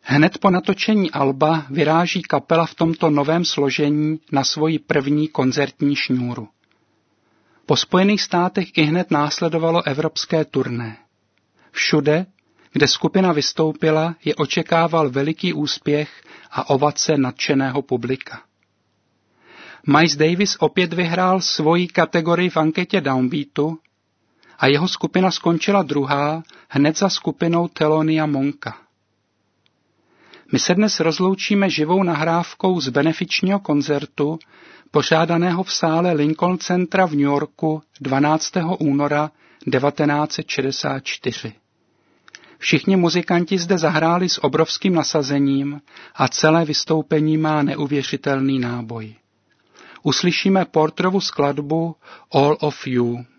Hned po natočení alba vyráží kapela v tomto novém složení na svoji první koncertní šňůru. Po Spojených státech ihned následovalo evropské turné. Všude, kde skupina vystoupila, je očekával veliký úspěch a ovace nadšeného publika. Miles Davis opět vyhrál svoji kategorii v anketě Downbeatu a jeho skupina skončila druhá hned za skupinou Thelonious Monka. My se dnes rozloučíme živou nahrávkou z benefičního koncertu, pořádaného v sále Lincoln Centra v New Yorku 12. února 1964. Všichni muzikanti zde zahráli s obrovským nasazením a celé vystoupení má neuvěřitelný náboj. Uslyšíme Porterovu skladbu All of You.